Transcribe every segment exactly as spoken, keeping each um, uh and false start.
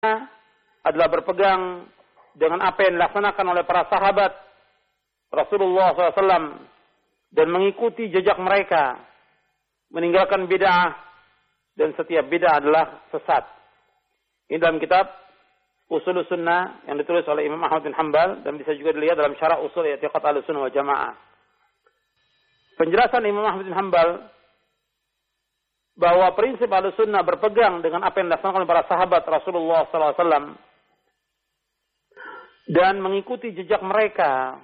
adalah berpegang dengan apa yang dilaksanakan oleh para sahabat Rasulullah shallallahu alaihi wasallam dan mengikuti jejak mereka, meninggalkan bid'ah, dan setiap bid'ah adalah sesat. Ini dalam kitab Ushul Sunnah yang ditulis oleh Imam Ahmad bin Hanbal dan bisa juga dilihat dalam Syarah Ushul I'tiqad Ahlussunnah wal Jamaah. Penjelasan Imam Ahmad bin Hanbal bahwa prinsip Ahlussunnah berpegang dengan apa yang dilaksanakan oleh para sahabat Rasulullah sallallahu alaihi wasallam dan mengikuti jejak mereka.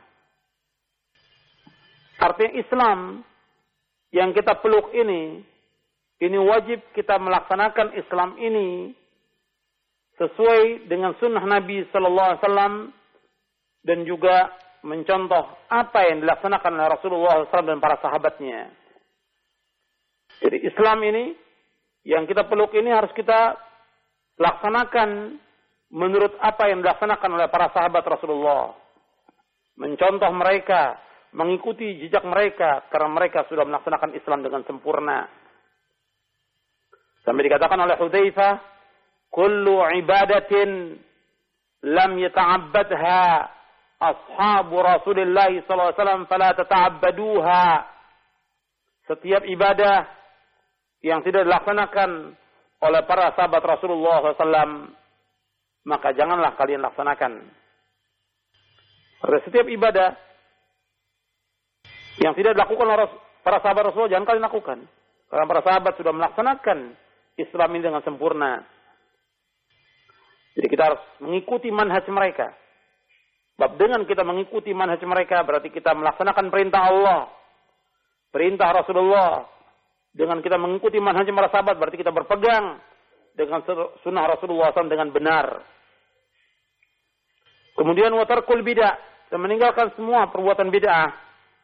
Artinya Islam yang kita peluk ini, ini wajib kita melaksanakan Islam ini sesuai dengan sunnah Nabi sallallahu alaihi wasallam dan juga mencontoh apa yang dilaksanakan oleh Rasulullah sallallahu alaihi wasallam dan para sahabatnya. Jadi Islam ini yang kita peluk ini harus kita laksanakan menurut apa yang dilaksanakan oleh para sahabat Rasulullah. Mencontoh mereka, mengikuti jejak mereka karena mereka sudah melaksanakan Islam dengan sempurna. Sampai dikatakan oleh Hudzaifah, "Kullu ibadatin lam yata'abbadha ashabu Rasulillah sallallahu alaihi wasallam fala tata'abbaduha." Setiap ibadah yang tidak dilaksanakan oleh para sahabat Rasulullah sallallahu alaihi wasallam, maka janganlah kalian laksanakan. Pada setiap ibadah yang tidak dilakukan oleh para sahabat Rasulullah, jangan kalian lakukan. Karena para sahabat sudah melaksanakan Islam ini dengan sempurna. Jadi kita harus mengikuti manhaj mereka. Sebab dengan kita mengikuti manhaj mereka, berarti kita melaksanakan perintah Allah, perintah Rasulullah. Dengan kita mengikuti manhaj para sahabat, berarti kita berpegang dengan sunnah Rasulullah shallallahu alaihi wasallam dengan benar. Kemudian wa tarkul bid'ah, dan meninggalkan semua perbuatan bid'ah.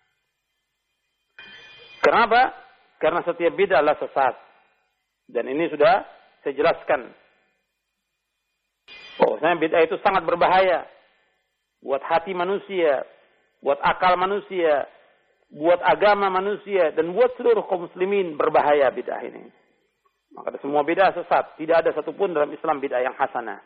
Kenapa? Karena setiap bid'ah adalah sesat. Dan ini sudah saya jelaskan. Bahwasanya bid'ah itu sangat berbahaya buat hati manusia, buat akal manusia, buat agama manusia, dan buat seluruh kaum muslimin berbahaya bid'ah ini. Maka semua bid'ah sesat. Tidak ada satupun dalam Islam bid'ah yang hasanah.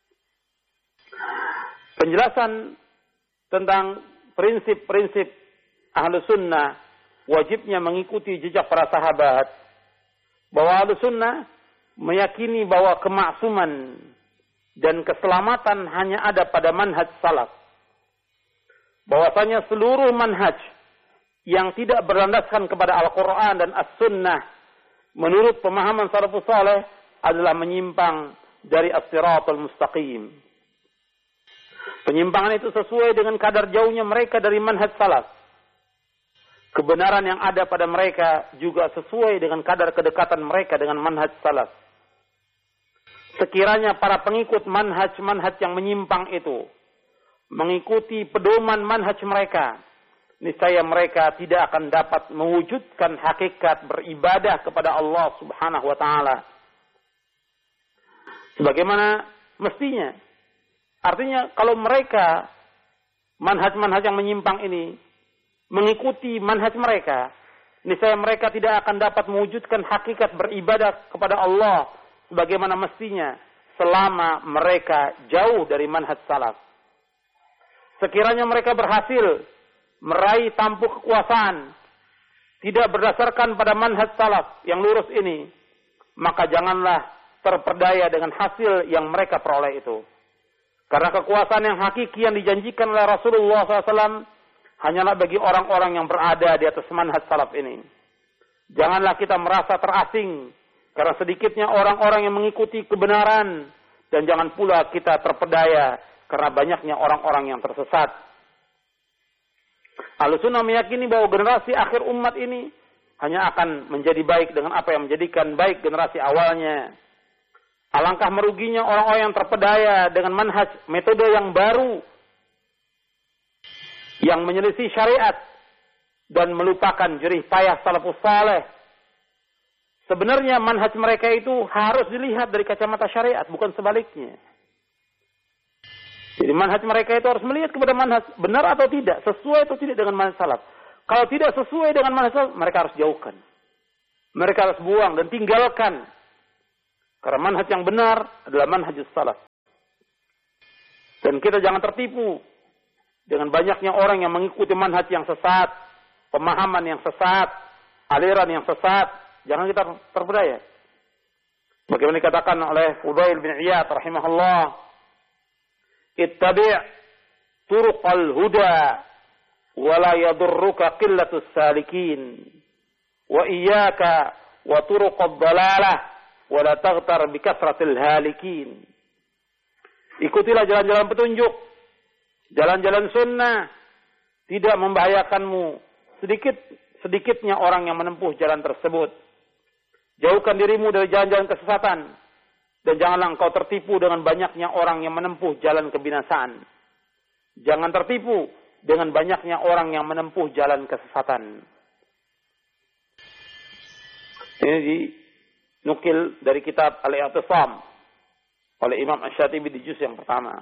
Penjelasan tentang prinsip-prinsip Ahlus Sunnah wajibnya mengikuti jejak para sahabat. Bahwa Ahlus Sunnah meyakini bahwa kemaksuman dan keselamatan hanya ada pada manhaj salaf. Bahwasanya seluruh manhaj yang tidak berlandaskan kepada Al-Quran dan As-Sunnah menurut pemahaman salafus saleh adalah menyimpang dari as-siratal mustaqim. Penyimpangan itu sesuai dengan kadar jauhnya mereka dari manhaj salaf. Kebenaran yang ada pada mereka juga sesuai dengan kadar kedekatan mereka dengan manhaj salaf. Sekiranya para pengikut manhaj-manhaj yang menyimpang itu mengikuti pedoman manhaj mereka, niscaya mereka tidak akan dapat mewujudkan hakikat beribadah kepada Allah Subhanahu wa taala sebagaimana mestinya. Artinya kalau mereka manhaj-manhaj yang menyimpang ini mengikuti manhaj mereka, niscaya mereka tidak akan dapat mewujudkan hakikat beribadah kepada Allah sebagaimana mestinya selama mereka jauh dari manhaj salaf. Sekiranya mereka berhasil meraih tampuk kekuasaan tidak berdasarkan pada manhaj salaf yang lurus ini, maka janganlah terperdaya dengan hasil yang mereka peroleh itu. Karena kekuasaan yang hakiki yang dijanjikan oleh Rasulullah shallallahu alaihi wasallam hanyalah bagi orang-orang yang berada di atas manhaj salaf ini. Janganlah kita merasa terasing karena sedikitnya orang-orang yang mengikuti kebenaran, dan jangan pula kita terpedaya karena banyaknya orang-orang yang tersesat. Ahlussunnah meyakini bahwa generasi akhir umat ini hanya akan menjadi baik dengan apa yang menjadikan baik generasi awalnya. Alangkah meruginya orang-orang yang terpedaya dengan manhaj metode yang baru yang menyelisih syariat dan melupakan jerih payah salafus saleh. Sebenarnya manhaj mereka itu harus dilihat dari kacamata syariat, bukan sebaliknya. Jadi manhaj mereka itu harus melihat kepada manhaj benar atau tidak, sesuai atau tidak dengan manhaj salaf. Kalau tidak sesuai dengan manhaj salaf, mereka harus jauhkan. Mereka harus buang dan tinggalkan. Karena manhaj yang benar adalah manhaj salaf. Dan kita jangan tertipu dengan banyaknya orang yang mengikuti manhaj yang sesat, pemahaman yang sesat, aliran yang sesat. Jangan kita terpedaya. Bagaimana dikatakan oleh Fudail bin Iyad rahimahullah, ittabi' turuqal huda wa la yadurruka qillatus salikin wa iyyaka wa turuqad dalalah wa la taghtar bi kasratil halikin. Ikutilah jalan-jalan petunjuk, jalan-jalan sunnah, tidak membahayakanmu. Sedikit sedikitnya orang yang menempuh jalan tersebut. Jauhkan dirimu dari jalan-jalan kesesatan, dan janganlah engkau tertipu dengan banyaknya orang yang menempuh jalan kebinasaan. Jangan tertipu dengan banyaknya orang yang menempuh jalan kesesatan. Ini dinukil dari kitab Al-I'tisam oleh Imam Asy-Syatibi di juz yang pertama.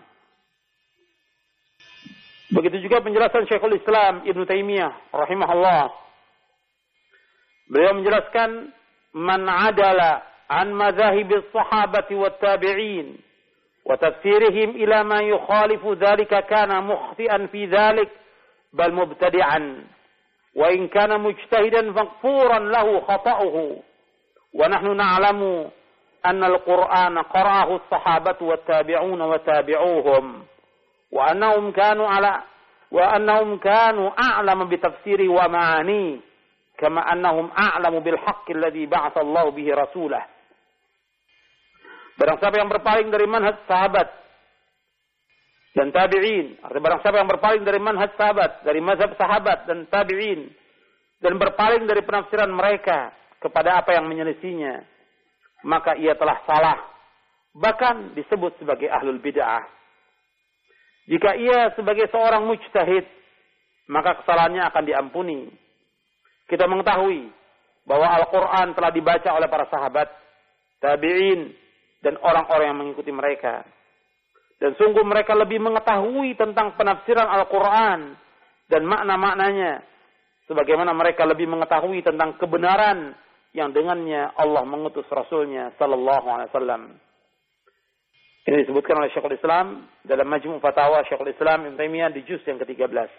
Begitu juga penjelasan Syekhul Islam Ibnu Taimiyah rahimahullah. Beliau menjelaskan, man adala an madhahibis sahabati wat tabi'in wa tafsirihim ila ma yukhalifu dhalika kana mukhti'an fi dhalik bal mubtadi'an wa in kana mujtahidan faghfuran lahu khata'uhu wa nahnu na'lamu anna al-Qur'ana qara'ahu as-sahabatu wat tabi'un wa tabi'uhum wa annahum kanu ala wa annahum kanu a'lamu bi tafsiri wa ma'ani kama annahum a'lamu bil haqqi alladhi ba'atha Allah bihi rasulah. Barang siapa yang berpaling dari manhaj sahabat dan tabi'in, artinya barang siapa yang berpaling dari manhaj sahabat, dari mazhab sahabat dan tabi'in, dan berpaling dari penafsiran mereka kepada apa yang menyelisihinya, maka ia telah salah, bahkan disebut sebagai ahlul bid'ah. Jika ia sebagai seorang mujtahid, maka kesalahannya akan diampuni. Kita mengetahui bahwa Al-Quran telah dibaca oleh para sahabat, tabi'in, dan orang-orang yang mengikuti mereka. Dan sungguh mereka lebih mengetahui tentang penafsiran Al-Quran dan makna-maknanya, sebagaimana mereka lebih mengetahui tentang kebenaran yang dengannya Allah mengutus Rasulnya Sallallahu Alaihi Wasallam. Ini disebutkan oleh Syekhul Islam dalam Majmu' Fatawa Syekhul Islam Ibnu Taimiyah di juz yang ketiga belas.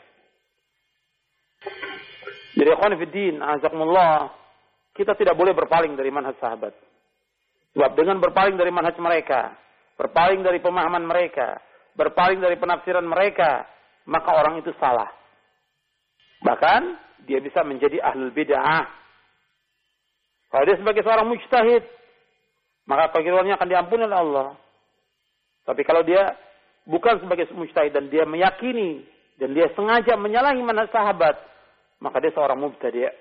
Jadi ikhwan fiddin, azakumullah, kita tidak boleh berpaling dari manhaj sahabat. Sebab dengan berpaling dari manhaj mereka, berpaling dari pemahaman mereka, berpaling dari penafsiran mereka, maka orang itu salah. Bahkan dia bisa menjadi ahlul bid'ah. Kalau dia sebagai seorang mujtahid, maka kekeliruannya akan diampuni oleh Allah. Tapi kalau dia bukan sebagai mujtahid dan dia meyakini dan dia sengaja menyalahi manhaj sahabat, maka dia seorang mubtadi'.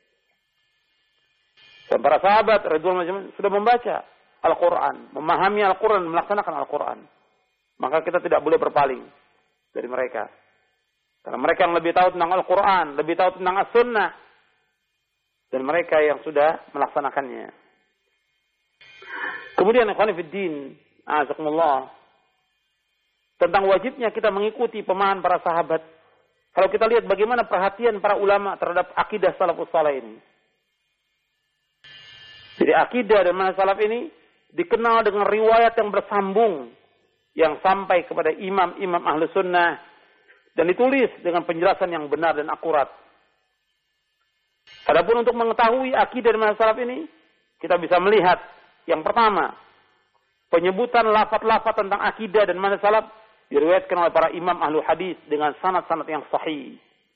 Dan para sahabat radhiyallahu sudah membaca Al-Quran, memahami Al-Quran, melaksanakan Al-Quran. Maka kita tidak boleh berpaling dari mereka. Karena mereka yang lebih tahu tentang Al-Quran, lebih tahu tentang As-Sunnah, dan mereka yang sudah melaksanakannya. Kemudian ikhwan fiddin, azakumullah, tentang wajibnya kita mengikuti pemahaman para sahabat. Kalau kita lihat bagaimana perhatian para ulama terhadap akidah salafus saleh ini. Jadi akidah dan manhaj salaf ini dikenal dengan riwayat yang bersambung, yang sampai kepada imam-imam ahlu sunnah, dan ditulis dengan penjelasan yang benar dan akurat. Adapun untuk mengetahui akidah dan manhaj salaf ini, kita bisa melihat yang pertama, penyebutan lafaz-lafaz tentang akidah dan manhaj salaf diriwayatkan oleh para imam ahlu hadis dengan sanad-sanad yang sahih.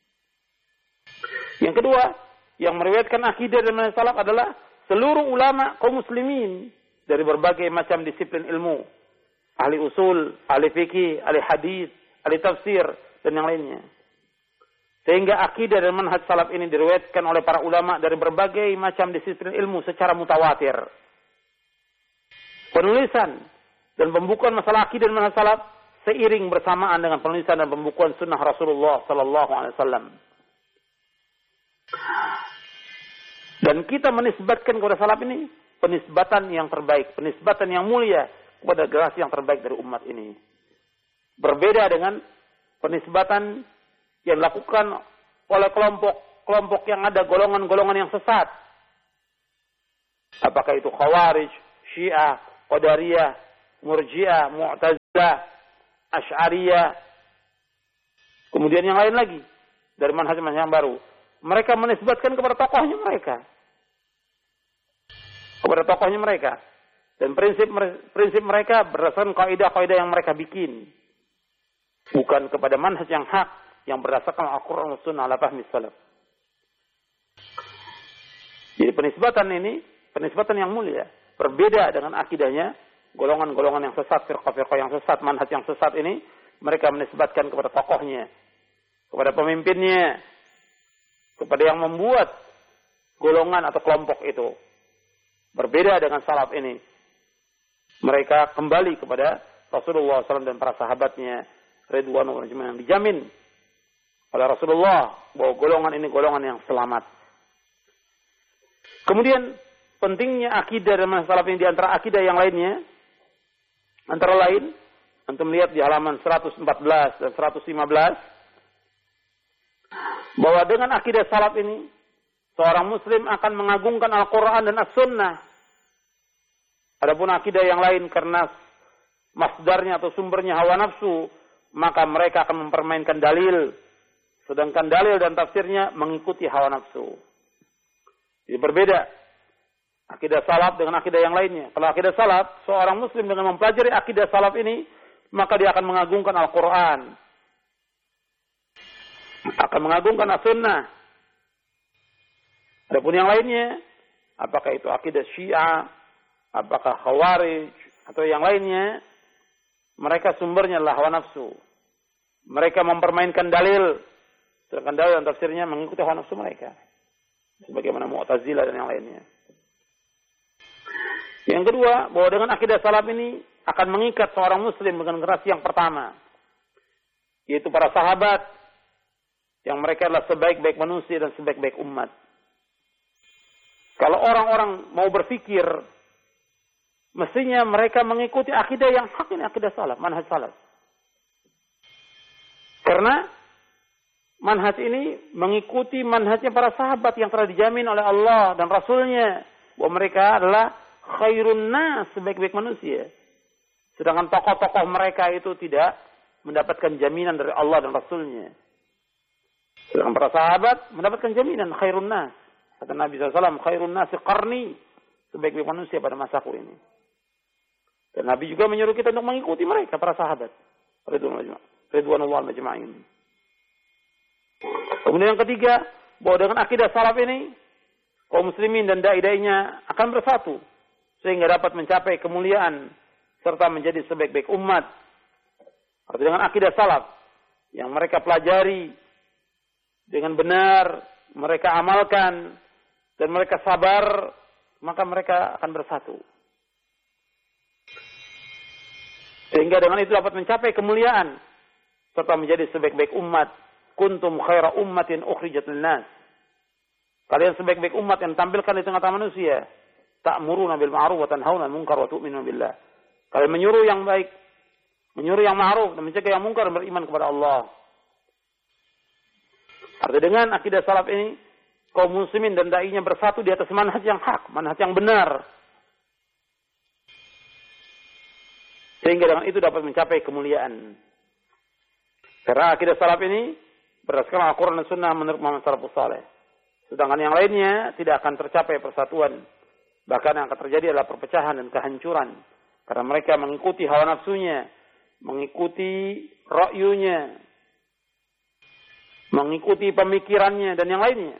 Yang kedua, yang meriwayatkan akidah dan manhaj salaf adalah seluruh ulama kaum muslimin dari berbagai macam disiplin ilmu, ahli usul, ahli fikih, ahli hadis, ahli tafsir, dan yang lainnya. Sehingga akidah dan manhaj salaf ini diriwayatkan oleh para ulama dari berbagai macam disiplin ilmu secara mutawatir. Penulisan dan pembukuan masalah akidah dan manhaj salaf seiring bersamaan dengan penulisan dan pembukuan sunnah Rasulullah Sallallahu Alaihi Wasallam. Dan kita menisbatkan kepada salaf ini penisbatan yang terbaik, penisbatan yang mulia kepada generasi yang terbaik dari umat ini. Berbeda dengan penisbatan yang dilakukan oleh kelompok-kelompok yang ada golongan-golongan yang sesat. Apakah itu Khawarij, Syiah, Qadariyah, Murji'ah, Mu'tazilah, Asy'ariyah, kemudian yang lain lagi dari manhaj-manhaj yang baru. Mereka menisbatkan kepada tokohnya mereka. Kepada tokohnya mereka. Dan prinsip prinsip mereka berdasarkan kaidah-kaidah yang mereka bikin. Bukan kepada manhaj yang hak, yang berdasarkan Al-Quran dan Sunnah ala fahmi salaf. Jadi penisbatan ini, penisbatan yang mulia. Berbeda dengan akidahnya, golongan-golongan yang sesat, firqah-firqah yang sesat, manhaj yang sesat ini, mereka menisbatkan kepada tokohnya, kepada pemimpinnya, kepada yang membuat golongan atau kelompok itu. Berbeda dengan salaf ini. Mereka kembali kepada Rasulullah shallallahu alaihi wasallam dan para sahabatnya, ridwanullah yang dijamin oleh Rasulullah bahwa golongan ini golongan yang selamat. Kemudian pentingnya akidah dan manhaj salaf ini di antara akidah yang lainnya, antara lain, antum lihat di halaman seratus empat belas dan seratus lima belas, bahwa dengan akidah salaf ini, seorang muslim akan mengagungkan Al-Quran dan As-Sunnah. Adapun akidah yang lain karena masdarnya atau sumbernya hawa nafsu, maka mereka akan mempermainkan dalil. Sedangkan dalil dan tafsirnya mengikuti hawa nafsu. Jadi berbeda akidah salaf dengan akidah yang lainnya. Kalau akidah salaf, seorang muslim dengan mempelajari akidah salaf ini, maka dia akan mengagungkan Al-Quran. Akan mengagungkan As-Sunnah. Adapun yang lainnya, apakah itu akidah Syiah, apakah Khawarij, atau yang lainnya, mereka sumbernya adalah hawa nafsu. Mereka mempermainkan dalil, sedangkan dalil dan tafsirnya mengikuti hawa nafsu mereka. Sebagaimana Mu'tazilah dan yang lainnya. Yang kedua, bahwa dengan akidah salaf ini akan mengikat seorang muslim dengan generasi yang pertama, yaitu para sahabat, yang mereka adalah sebaik-baik manusia dan sebaik-baik umat. Kalau orang-orang mau berpikir, mestinya mereka mengikuti akidah yang hak ini, akidah salaf, manhaj salaf. Karena manhaj ini mengikuti manhajnya para sahabat yang telah dijamin oleh Allah dan Rasulnya, bahwa mereka adalah khairun nas, sebaik-baik manusia. Sedangkan tokoh-tokoh mereka itu tidak mendapatkan jaminan dari Allah dan Rasulnya. Sedangkan para sahabat mendapatkan jaminan khairun nas. Kata Nabi shallallahu alaihi wasallam, khairun nasi qarni, sebaik-baik manusia pada masaku ini. Dan Nabi juga menyuruh kita untuk mengikuti mereka, para sahabat. Ridwanullah majma'in. Kemudian yang ketiga, bahwa dengan akidah salaf ini, kaum muslimin dan dai-dainya akan bersatu, sehingga dapat mencapai kemuliaan, serta menjadi sebaik-baik umat. Artinya dengan akidah salaf, yang mereka pelajari dengan benar, mereka amalkan, dan mereka sabar, maka mereka akan bersatu. Sehingga dengan itu dapat mencapai kemuliaan, serta menjadi sebaik-baik umat. Kuntum khaira ummatin ukhrijat linnas. Kalian sebaik-baik umat yang tampilkan di tengah-tengah manusia. Ta'muruna bil ma'ruf wa tanhauna 'anil munkar wa tu'minuna billah. Kalian menyuruh yang baik, menyuruh yang ma'ruf dan mencegah yang munkar, beriman kepada Allah. Artinya dengan akidah salaf ini, kaum muslimin dan dai-nya bersatu di atas manhaj yang hak, manhaj yang benar. Sehingga dengan itu dapat mencapai kemuliaan. Karena akidah salaf ini berdasarkan Al-Quran dan Sunnah menurut Muhammad salafus saleh. Sedangkan yang lainnya tidak akan tercapai persatuan. Bahkan yang akan terjadi adalah perpecahan dan kehancuran. Karena mereka mengikuti hawa nafsunya, mengikuti ra'yunya, mengikuti pemikirannya dan yang lainnya.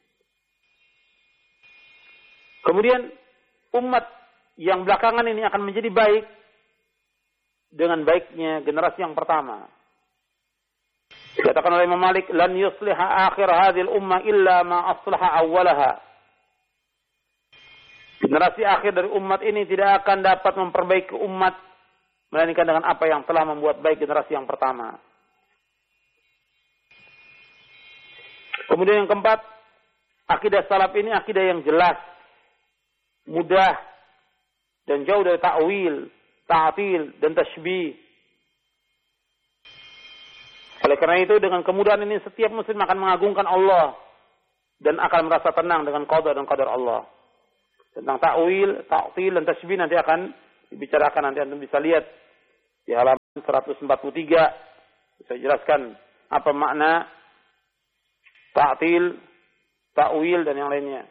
Kemudian umat yang belakangan ini akan menjadi baik dengan baiknya generasi yang pertama. Dikatakan oleh Imam Malik, lan yusliha akhir hadhil ummah illa ma aslaha awwalaha. Generasi akhir dari umat ini tidak akan dapat memperbaiki umat melainkan dengan apa yang telah membuat baik generasi yang pertama. Kemudian yang keempat, akidah salaf ini akidah yang jelas, mudah, dan jauh dari ta'wil, ta'til, dan tashbih. Oleh karena itu, dengan kemudahan ini setiap muslim akan mengagungkan Allah dan akan merasa tenang dengan qada dan qadar Allah. Tentang ta'wil, ta'til, dan tashbih nanti akan dibicarakan, nanti Anda bisa lihat di halaman seratus empat puluh tiga. Saya jelaskan apa makna ta'til, ta'wil dan yang lainnya.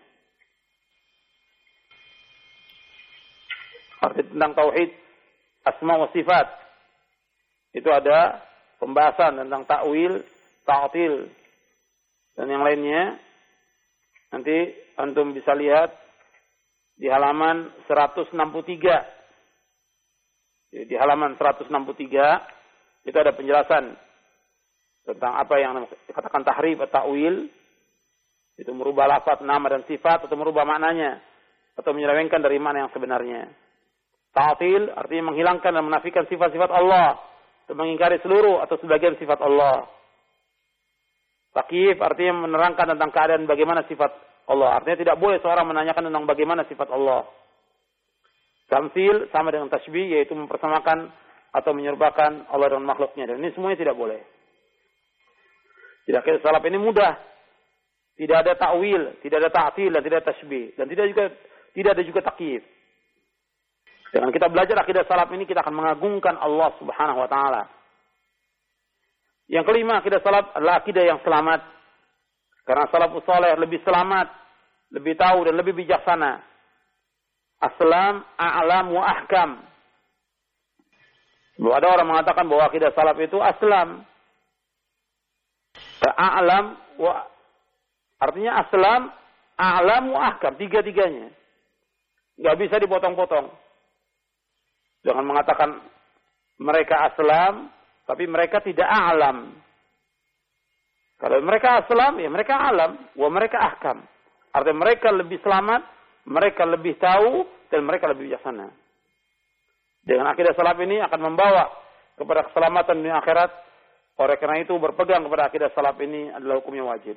Arti tentang tauhid asma wa sifat. Itu ada pembahasan tentang ta'wil, ta'til dan yang lainnya. Nanti antum bisa lihat di halaman seratus enam puluh tiga. Di halaman seratus enam puluh tiga itu ada penjelasan tentang apa yang dikatakan tahrif atau ta'wil. Itu merubah lafaz, nama dan sifat atau merubah maknanya atau menyelewengkan dari makna yang sebenarnya. Ta'til artinya menghilangkan dan menafikan sifat-sifat Allah atau mengingkari seluruh atau sebagian sifat Allah. Takyif artinya menerangkan tentang keadaan bagaimana sifat Allah. Artinya tidak boleh seorang menanyakan tentang bagaimana sifat Allah. Tamtsil sama dengan tasybih, yaitu mempersamakan atau menyerupakan Allah dengan makhluknya. Dan ini semuanya tidak boleh. Tidak kira salaf ini mudah. Tidak ada ta'wil, tidak ada ta'til, dan tidak ada tasybih. Dan tidak juga tidak ada juga takyif. Dengan kita belajar akidah salaf ini, kita akan mengagungkan Allah Subhanahu wa taala. Yang kelima, akidah salaf adalah akidah yang selamat. Karena salafus saleh lebih selamat, lebih tahu dan lebih bijaksana. Aslam, a'lam wa ahkam. Bahwa ada orang mengatakan bahwa akidah salaf itu aslam. A'lam wa artinya aslam, a'lam wa ahkam, tiga-tiganya. Enggak bisa dipotong-potong. Jangan mengatakan mereka aslam tapi mereka tidak a'lam. Kalau mereka aslam, ya mereka alam. Wa mereka ahkam. Artinya mereka lebih selamat, mereka lebih tahu, dan mereka lebih bijaksana. Dengan akidah salaf ini akan membawa kepada keselamatan dunia akhirat. Oleh karena itu berpegang kepada akidah salaf ini adalah hukumnya wajib.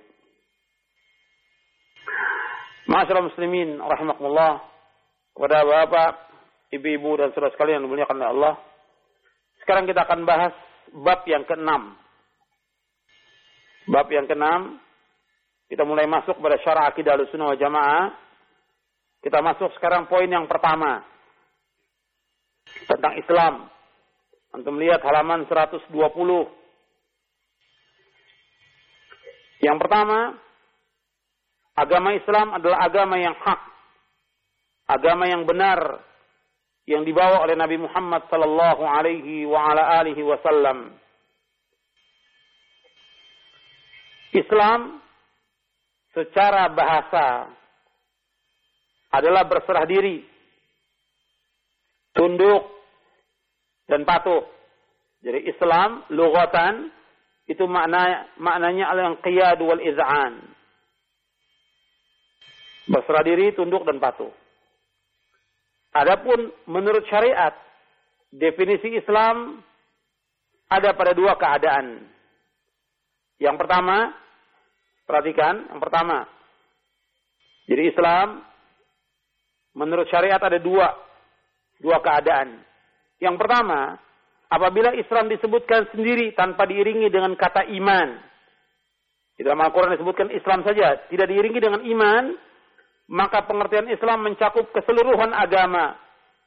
Ma'asyiral muslimin rahimakumullah, kepada bapak, ibu-ibu dan saudara sekalian yang dimuliakan oleh Allah. Sekarang kita akan bahas bab yang keenam. Bab yang keenam, kita mulai masuk pada syarah akidah Ahlussunnah wal Jamaah. Kita masuk sekarang poin yang pertama tentang Islam. Antum lihat halaman seratus dua puluh. Yang pertama, agama Islam adalah agama yang hak, agama yang benar, yang dibawa oleh Nabi Muhammad sallallahu alaihi wa ala alihi wasallam. Islam secara bahasa adalah berserah diri, tunduk, dan patuh. Jadi Islam lughatan itu makna maknanya al-inqiyad wal iz'an. Berserah diri, tunduk, dan patuh. Adapun menurut syariat, definisi Islam ada pada dua keadaan. Yang pertama, perhatikan, yang pertama. Jadi Islam menurut syariat ada dua, dua keadaan. Yang pertama, apabila Islam disebutkan sendiri tanpa diiringi dengan kata iman. Di dalam Al-Quran disebutkan Islam saja, tidak diiringi dengan iman, maka pengertian Islam mencakup keseluruhan agama.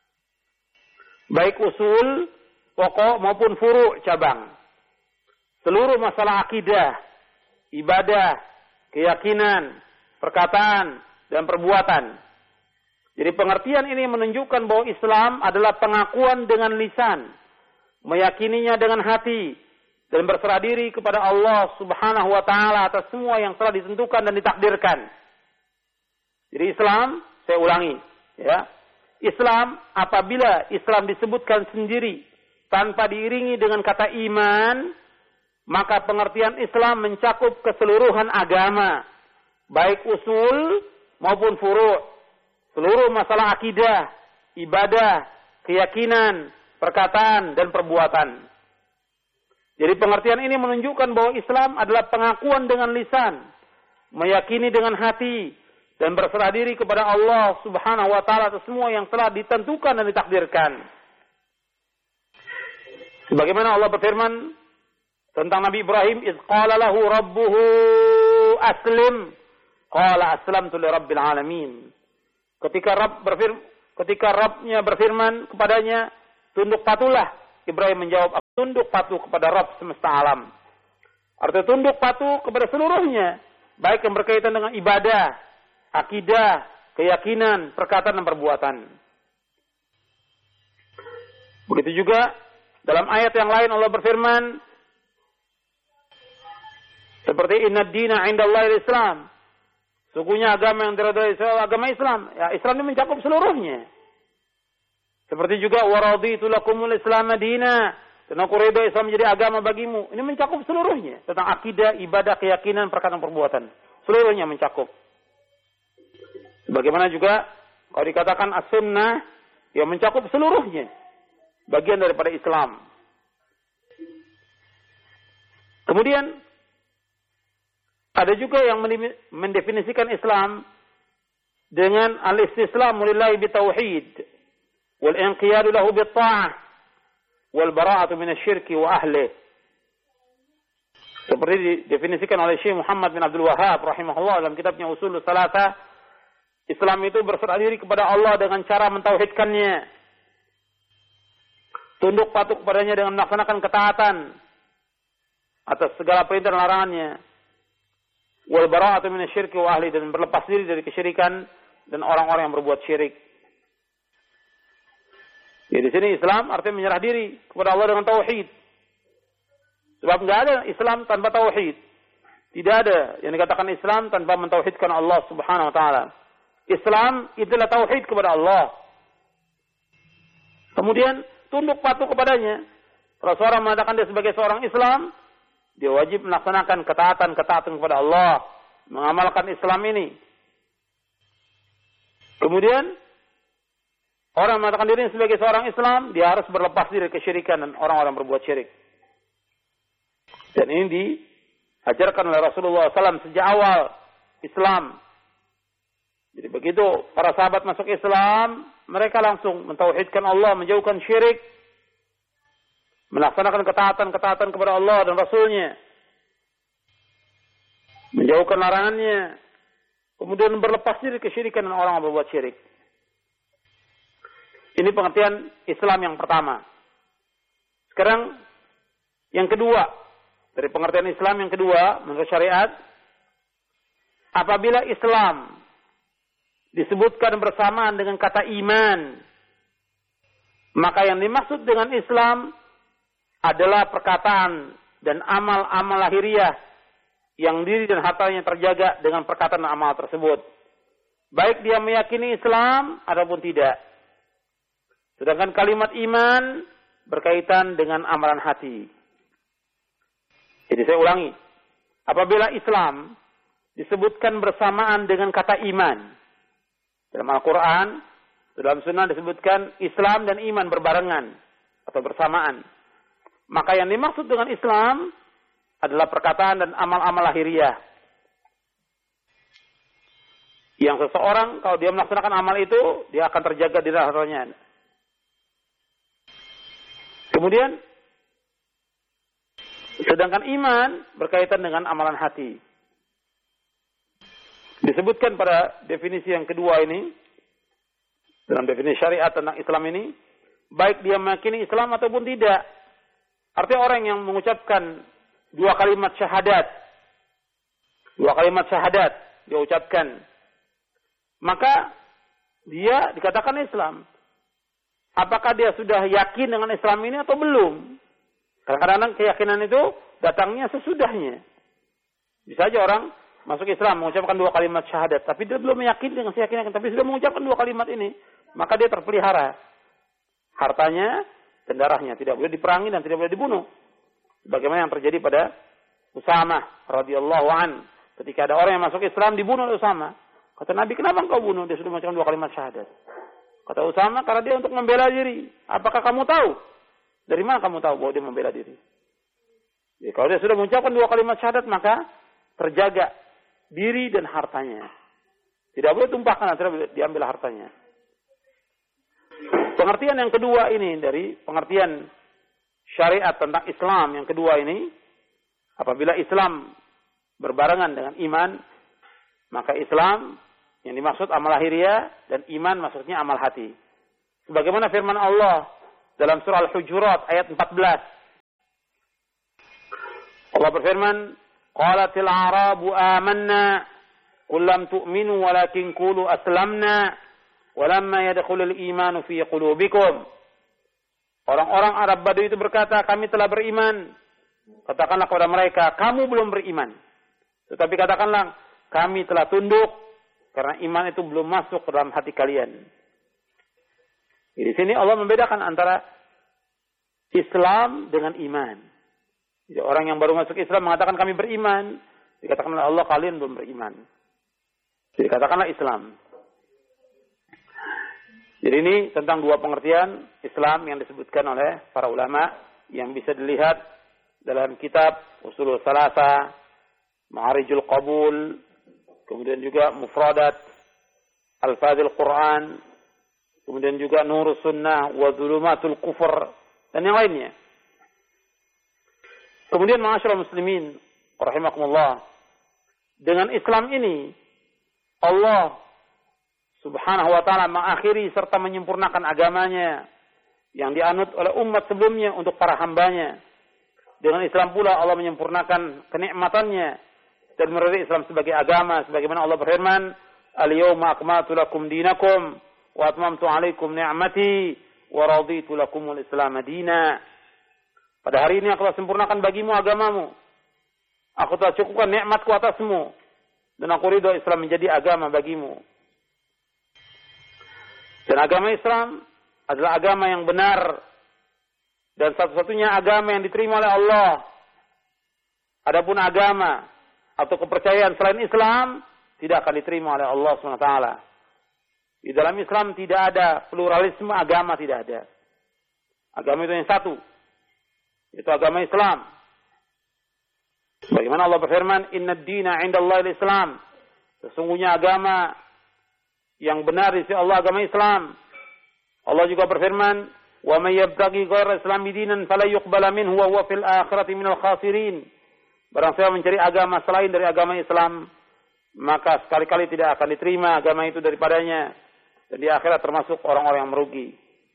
Baik usul, pokok maupun furu' cabang. Seluruh masalah akidah, ibadah, keyakinan, perkataan, dan perbuatan. Jadi pengertian ini menunjukkan bahwa Islam adalah pengakuan dengan lisan, meyakininya dengan hati, dan berserah diri kepada Allah Subhanahu wa taala atas semua yang telah ditentukan dan ditakdirkan. Jadi Islam, saya ulangi, ya. Islam apabila Islam disebutkan sendiri tanpa diiringi dengan kata iman, maka pengertian Islam mencakup keseluruhan agama, baik usul maupun furu', seluruh masalah akidah, ibadah, keyakinan, perkataan, dan perbuatan. Jadi pengertian ini menunjukkan bahwa Islam adalah pengakuan dengan lisan, meyakini dengan hati, dan berserah diri kepada Allah Subhanahu wa taala atas semua yang telah ditentukan dan ditakdirkan. Sebagaimana Allah berfirman tentang Nabi Ibrahim, "Idz qala lahu rabbuhu aslim, qala aslamtu lirabbil alamin." Ketika Rabb berfirman, ketika Rabb-nya berfirman kepadanya, "Tunduk patuhlah," Ibrahim menjawab, tunduk patuh kepada Rabb semesta alam. Artinya tunduk patuh kepada seluruhnya, baik yang berkaitan dengan ibadah, akidah, keyakinan, perkataan dan perbuatan. Begitu juga dalam ayat yang lain Allah berfirman seperti inna dina indallahi Islam. Sungguhnya agama yang diridhai agama Islam. Ya, Islam ini mencakup seluruhnya. Seperti juga waraditu lakumul Islam madina. Dan aku ridho Islam menjadi agama bagimu. Ini mencakup seluruhnya. Tentang akidah, ibadah, keyakinan, perkataan, perbuatan. Seluruhnya mencakup. Bagaimana juga kalau dikatakan as-sunnah, ya mencakup seluruhnya. Bagian daripada Islam. Kemudian ada juga yang mendefinisikan Islam dengan al-istislamu lillahi bitauhid wal inqiyadu lahu bitta'ah wal bara'atu minasyirki wa ahlih. Seperti didefinisikan oleh Syekh Muhammad bin Abdul Wahhab rahimahullah dalam kitabnya Ushulus Tsalatsa, Islam itu berserah diri kepada Allah dengan cara mentauhidkannya. Tunduk patuh kepadanya dengan melaksanakan ketaatan atas segala perintah dan larangannya. Wal bara'atu minasyirki wa ahli, dan berlepas diri dari kesyirikan dan orang-orang yang berbuat syirik. Ya, di sini Islam artinya menyerah diri kepada Allah dengan tauhid. Sebab enggak ada Islam tanpa tauhid. Tidak ada yang dikatakan Islam tanpa mentauhidkan Allah Subhanahu wa taala. Islam itulah tauhid kepada Allah. Kemudian tunduk patuh kepadanya. Kalau seorang mengatakan dia sebagai seorang Islam, dia wajib melaksanakan ketaatan-ketaatan kepada Allah, mengamalkan Islam ini. Kemudian orang mengatakan diri sebagai seorang Islam, dia harus berlepas diri kesyirikan dan orang-orang berbuat syirik. Dan ini diajarkan oleh Rasulullah shallallahu alaihi wasallam sejak awal Islam. Jadi begitu para sahabat masuk Islam, mereka langsung mentauhidkan Allah, menjauhkan syirik, melaksanakan ketaatan-ketaatan kepada Allah dan Rasulnya, menjauhkan larangannya, kemudian berlepas diri kesyirikan dan orang yang berbuat syirik. Ini pengertian Islam yang pertama. Sekarang yang kedua, dari pengertian Islam yang kedua menurut syariat, apabila Islam disebutkan bersamaan dengan kata iman, maka yang dimaksud dengan Islam adalah perkataan dan amal-amal lahiriah yang diri dan hartanya terjaga dengan perkataan dan amal tersebut. Baik dia meyakini Islam ataupun tidak. Sedangkan kalimat iman berkaitan dengan amalan hati. Jadi saya ulangi. Apabila Islam disebutkan bersamaan dengan kata iman. Dalam Al-Quran, dalam Sunnah disebutkan Islam dan iman berbarengan atau bersamaan. Maka yang dimaksud dengan Islam adalah perkataan dan amal-amal lahiriah. Yang seseorang kalau dia melaksanakan amal itu, dia akan terjaga di rahmatnya. Kemudian, sedangkan iman berkaitan dengan amalan hati. Disebutkan pada definisi yang kedua ini, dalam definisi syariat tentang Islam ini, baik dia meyakini Islam ataupun tidak. Artinya orang yang mengucapkan dua kalimat syahadat, dua kalimat syahadat dia ucapkan, maka dia dikatakan Islam. Apakah dia sudah yakin dengan Islam ini atau belum? Kadang-kadang keyakinan itu datangnya sesudahnya. Bisa aja orang masuk Islam mengucapkan dua kalimat syahadat, tapi dia belum meyakini dengan keyakinan, tapi sudah mengucapkan dua kalimat ini, maka dia terpelihara hartanya dan darahnya, tidak boleh diperangi dan tidak boleh dibunuh. Bagaimana yang terjadi pada Usamah radhiyallahu an, ketika ada orang yang masuk Islam dibunuh oleh Usamah. Kata Nabi, kenapa engkau bunuh? Dia sudah mengucapkan dua kalimat syahadat. Kata Usamah, karena dia untuk membela diri. Apakah kamu tahu? Dari mana kamu tahu bahwa dia membela diri? Ya, kalau dia sudah mengucapkan dua kalimat syahadat, maka terjaga diri dan hartanya. Tidak boleh tumpahkan, tidak boleh diambil hartanya. Pengertian yang kedua ini, dari pengertian syariat tentang Islam yang kedua ini, apabila Islam berbarengan dengan iman, maka Islam yang dimaksud amal lahiriah dan iman maksudnya amal hati. Sebagaimana firman Allah dalam surah Al-Hujurat ayat empat belas. Allah berfirman, qalatil a'rabu amanna qul lam tu'minu walakin qulu aslamna walamma yadkhulul imanu fi qulubikum. Orang-orang Arab Badui itu berkata, kami telah beriman. Katakanlah kepada mereka, kamu belum beriman. Tetapi katakanlah, kami telah tunduk karena iman itu belum masuk ke dalam hati kalian. Di sini Allah membedakan antara Islam dengan iman. Jadi orang yang baru masuk Islam mengatakan kami beriman, dikatakan oleh Allah kalian belum beriman. Jadi katakanlah Islam. Jadi ini tentang dua pengertian Islam yang disebutkan oleh para ulama yang bisa dilihat dalam kitab Ushulul Thalatha, Ma'arijul Qabul, kemudian juga Mufradat Al-Fadhil Quran, kemudian juga Nurus Sunnah wa Zulumatul Kufur dan yang lainnya. Kemudian ma'asyiral muslimin rahimakumullah, dengan Islam ini Allah Subhanahu wa ta'ala mengakhiri serta menyempurnakan agamanya yang dianut oleh umat sebelumnya untuk para hambanya. Dengan Islam pula Allah menyempurnakan kenikmatannya dan merilis Islam sebagai agama sebagaimana Allah berfirman, al-yawma akmaltu lakum dinakum wa atmamtu 'alaikum ni'mati wa raditu lakumul Islam madina. Pada hari ini aku telah sempurnakan bagimu agamamu. Aku telah cukupkan nikmatku atasmu dan aku ridho Islam menjadi agama bagimu. Dan agama Islam adalah agama yang benar dan satu-satunya agama yang diterima oleh Allah. Adapun agama atau kepercayaan selain Islam tidak akan diterima oleh Allah subhanahu wa taala. Di dalam Islam tidak ada pluralisme agama, tidak ada. Agama itu yang satu, itu agama Islam. Bagaimana Allah berfirman, Inna ad-dina 'indallahi al-Islam. Sesungguhnya agama yang benar di sisi Allah agama Islam. Allah juga berfirman, wa may yabtaghi ghayra islami dinan fala yuqbala minhu wa huwa fil akhirati minal khasirin. Barang siapa mencari agama selain dari agama Islam, maka sekali-kali tidak akan diterima agama itu daripadanya dan di akhirat termasuk orang-orang yang merugi.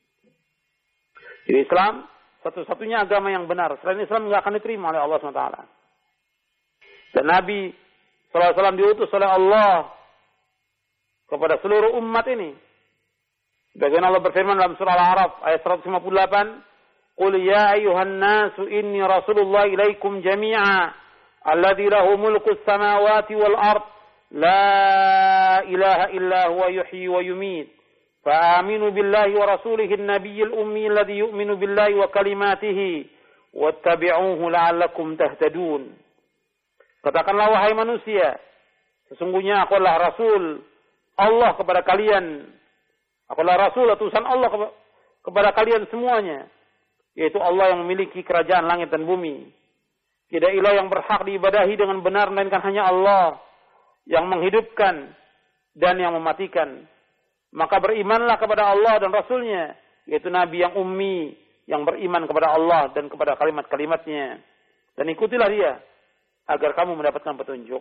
Jadi Islam satu-satunya agama yang benar. Selain Islam tidak akan diterima oleh Allah subhanahu wa taala. Dan Nabi shallallahu alaihi wasallam diutus oleh Allah kepada seluruh umat ini. Bagaimana Allah berfirman dalam surah Al-A'raf ayat seratus lima puluh delapan, "Qul ya ayyuhan nasu inni rasulullah ilaikum jami'a alladzi lahu mulku as-samawati wal ard la ilaha illa huwa yuhyi wa yumiit fa aminu billahi wa rasulihi an-nabiyyil ummi alladzi yu'minu billahi wa kalimatihi wattabi'uhu la'allakum tahtadun." Katakanlah wahai manusia, sesungguhnya aku adalah rasul Allah kepada kalian. Aku adalah rasul utusan Allah kepada kalian semuanya, yaitu Allah yang memiliki kerajaan langit dan bumi. Tidak ilah yang berhak diibadahi dengan benar melainkan hanya Allah yang menghidupkan dan yang mematikan. Maka berimanlah kepada Allah dan Rasulnya, yaitu Nabi yang ummi, yang beriman kepada Allah dan kepada kalimat-kalimatnya. Dan ikutilah dia, agar kamu mendapatkan petunjuk.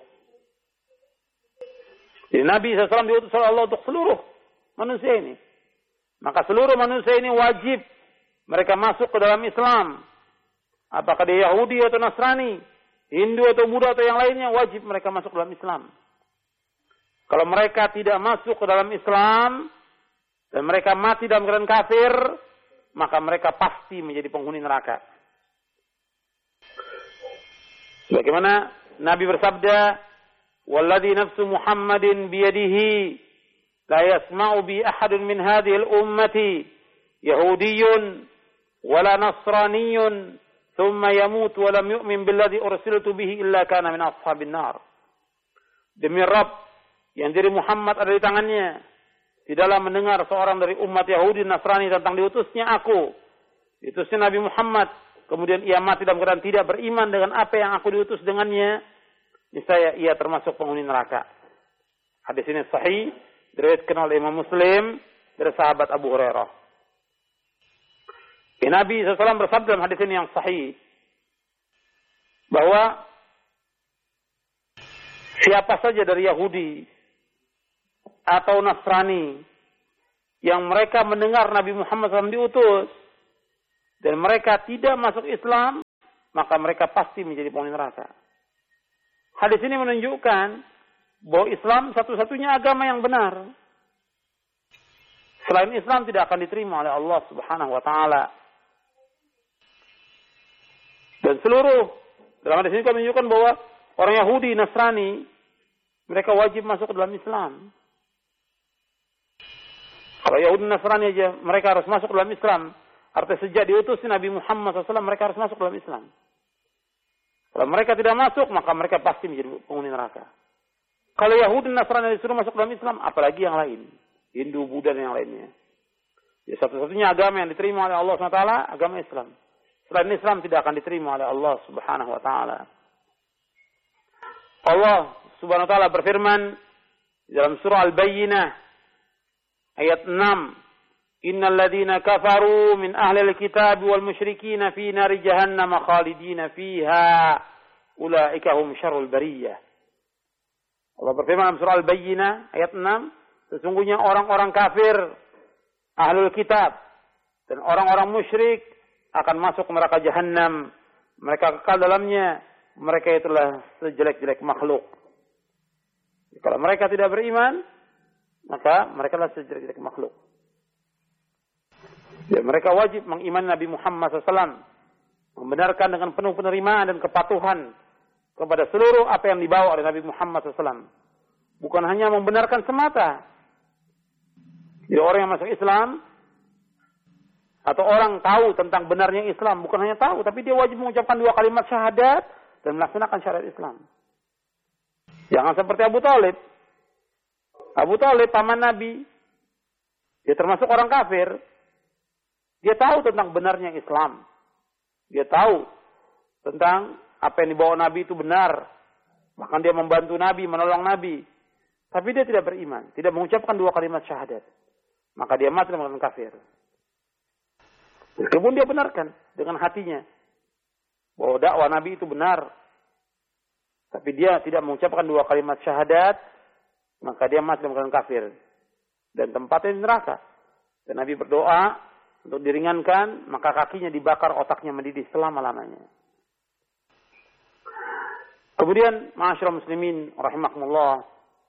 Jadi Nabi shallallahu alaihi wasallam diutus oleh Allah untuk seluruh manusia ini. Maka seluruh manusia ini wajib mereka masuk ke dalam Islam. Apakah dia Yahudi atau Nasrani, Hindu atau Buddha atau yang lainnya, wajib mereka masuk ke dalam Islam. Kalau mereka tidak masuk ke dalam Islam dan mereka mati dalam keadaan kafir, maka mereka pasti menjadi penghuni neraka. Bagaimana Nabi bersabda, "Walladzi nafsu Muhammadin biyadihi la yasma'u bi ahadun min hadhihi al-ummati yahudiyyun wala nasraniyyun thumma yamut wa lam yu'min billadzi ursiltu bihi illa kana min ashabin nar." Demi Rabb yang diri Muhammad ada di tangannya, tidaklah mendengar seorang dari umat Yahudi Nasrani tentang diutusnya aku, diutusnya Nabi Muhammad, kemudian ia mati dalam keadaan tidak beriman dengan apa yang aku diutus dengannya, niscaya ia termasuk penghuni neraka. Hadis ini sahih, diriwayatkan oleh Imam Muslim dari sahabat Abu Hurairah. Nabi shallallahu alaihi wasallam bersabda dalam hadis ini yang sahih, bahwa siapa saja dari Yahudi atau Nasrani yang mereka mendengar Nabi Muhammad shallallahu alaihi wasallam diutus dan mereka tidak masuk Islam, maka mereka pasti menjadi penghuni neraka. Hadis ini menunjukkan bahwa Islam satu-satunya agama yang benar. Selain Islam tidak akan diterima oleh Allah Subhanahu wa taala. Dan seluruh dalam hadis ini kami menunjukkan bahwa orang Yahudi, Nasrani, mereka wajib masuk ke dalam Islam. Kalau Yahudi Nasrani aja mereka harus masuk ke dalam Islam. Artinya sejak diutus Nabi Muhammad shallallahu alaihi wasallam mereka harus masuk ke dalam Islam. Kalau mereka tidak masuk, maka mereka pasti menjadi penghuni neraka. Kalau Yahudi dan Nasrani disuruh masuk dalam Islam, apalagi yang lain. Hindu, Buddha, dan yang lainnya. Ya, satu-satunya agama yang diterima oleh Allah subhanahu wa taala, agama Islam. Selain Islam tidak akan diterima oleh Allah subhanahu wa ta'ala. Allah subhanahu wa ta'ala berfirman dalam surah Al-Bayyinah, ayat enam. Innal ladhina kafaru min ahlil kitab wal musyrikin fi nari jahannam khalidina fiha ulaika hum syarrul bariyah. Allah berfirman dalam surah Al-Bayyinah ayat enam, sesungguhnya orang-orang kafir ahlul kitab dan orang-orang musyrik akan masuk ke neraka jahannam. Mereka kekal dalamnya. Mereka itulah sejelek-jelek makhluk. Kalau mereka tidak beriman, maka mereka adalah sejelek-jelek makhluk. Ya, mereka wajib mengimani Nabi Muhammad shallallahu alaihi wasallam, membenarkan dengan penuh penerimaan dan kepatuhan kepada seluruh apa yang dibawa oleh Nabi Muhammad shallallahu alaihi wasallam. Bukan hanya membenarkan semata. Jadi orang yang masuk Islam atau orang tahu tentang benarnya Islam, bukan hanya tahu, tapi dia wajib mengucapkan dua kalimat syahadat dan melaksanakan syariat Islam. Jangan seperti Abu Thalib. Abu Thalib paman Nabi, dia termasuk orang kafir. Dia tahu tentang benarnya Islam. Dia tahu tentang apa yang dibawa Nabi itu benar. Bahkan dia membantu Nabi, menolong Nabi. Tapi dia tidak beriman, tidak mengucapkan dua kalimat syahadat. Maka dia mati dengan kafir. Meskipun dia benarkan dengan hatinya bahwa dakwah Nabi itu benar, tapi dia tidak mengucapkan dua kalimat syahadat, maka dia mati dengan kafir dan tempatnya di neraka. Dan Nabi berdoa untuk diringankan, maka kakinya dibakar, otaknya mendidih selama-lamanya. Kemudian, ma'asyiral muslimin rahimakumullah,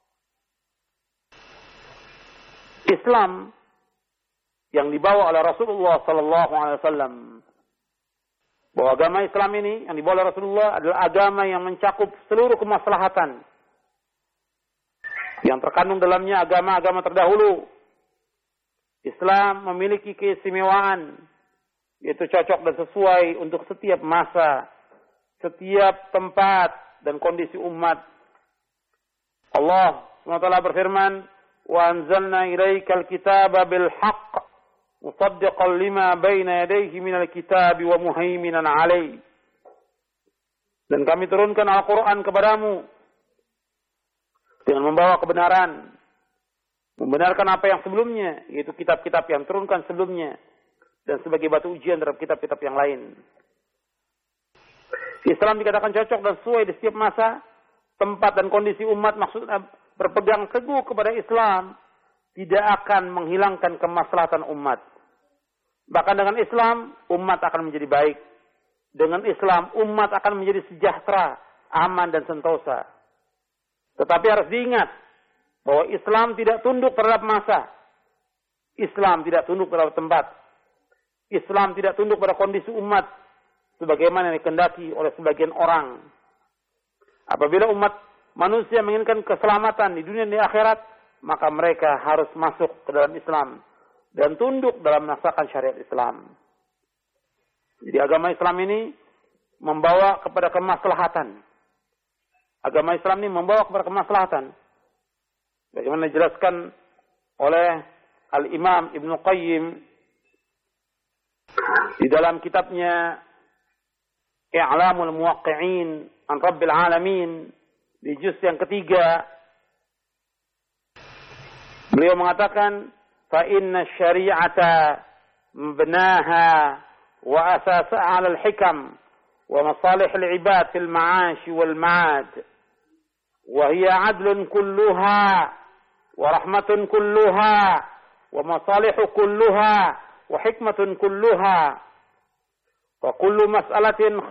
Islam yang dibawa oleh Rasulullah sallallahu alaihi wasallam, bahwa agama Islam ini yang dibawa oleh Rasulullah adalah agama yang mencakup seluruh kemaslahatan yang terkandung dalamnya agama-agama terdahulu. Islam memiliki keistimewaan, yaitu cocok dan sesuai untuk setiap masa, setiap tempat dan kondisi umat. Allah subhanahu wa taala berfirman, "Wa anzalna ilaikal kitaba bil haqq musaddiqan lima baina yadayhi minal kitabi wa muhaiminan 'alaihi." Dan kami turunkan Al-Qur'an kepadamu dengan membawa kebenaran, membenarkan apa yang sebelumnya, yaitu kitab-kitab yang turunkan sebelumnya, dan sebagai batu ujian terhadap kitab-kitab yang lain. Islam dikatakan cocok dan sesuai di setiap masa, tempat dan kondisi umat. Maksudnya berpegang teguh kepada Islam tidak akan menghilangkan kemaslahatan umat. Bahkan dengan Islam, umat akan menjadi baik. Dengan Islam, umat akan menjadi sejahtera, aman dan sentosa. Tetapi harus diingat bahwa Islam tidak tunduk terhadap masa. Islam tidak tunduk terhadap tempat. Islam tidak tunduk pada kondisi umat sebagaimana yang dikehendaki oleh sebagian orang. Apabila umat manusia menginginkan keselamatan di dunia dan di akhirat, maka mereka harus masuk ke dalam Islam dan tunduk dalam melaksanakan syariat Islam. Jadi agama Islam ini membawa kepada kemaslahatan. Agama Islam ini membawa kepada kemaslahatan. Bagaimana dijelaskan oleh Al-Imam Ibnu Qayyim di dalam kitabnya I'lamul Muwaqqi'in an Rabbil Alamin di juz yang ketiga, beliau mengatakan, fa inna syari'ata mabnaha wa asasa 'ala al-hikam wa masalih al-'ibad fil ma'ash wal ma'ad wa hiya 'adlun kulluha wa rahmatun kulluha wa masalih kulluha wa hikmatun kulluha wa kullu mas'alatin